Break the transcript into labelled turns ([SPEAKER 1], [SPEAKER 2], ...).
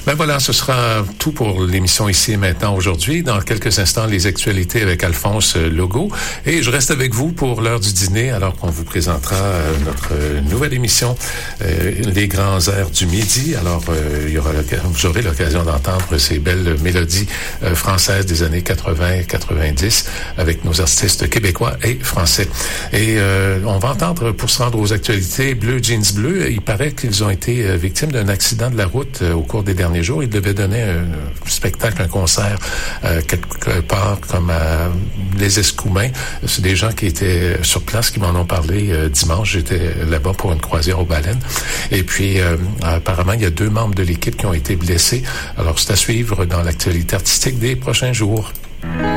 [SPEAKER 1] Ben voilà, ce sera tout pour l'émission Ici et Maintenant aujourd'hui. Dans quelques instants, les actualités avec Alphonse Legault. Et je reste avec vous pour l'heure du dîner, alors qu'on vous présentera notre nouvelle émission, Les Grands Airs du Midi. Alors, vous aurez l'occasion d'entendre ces belles mélodies françaises des années 80-90 avec nos artistes québécois et français. Et on va entendre, pour se rendre aux actualités, Bleu Jeans Bleu. Il paraît qu'ils ont été victimes d'un accident de la route au cours des derniers jours. Ils devaient donner un spectacle, un concert quelque part comme à Les Escoumins. C'est des gens qui étaient sur place qui m'en ont parlé dimanche. J'étais là-bas pour une croisière aux baleines. Et puis, apparemment, il y a 2 membres de l'équipe qui ont été blessés. Alors, c'est à suivre dans l'actualité artistique des prochains jours.